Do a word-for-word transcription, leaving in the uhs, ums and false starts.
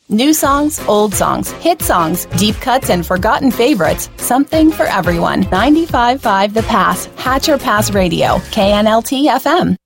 New songs, old songs, hit songs, deep cuts, and forgotten favorites. Something for everyone. ninety-five point five The Pass, Hatcher Pass Radio, K N L T F M.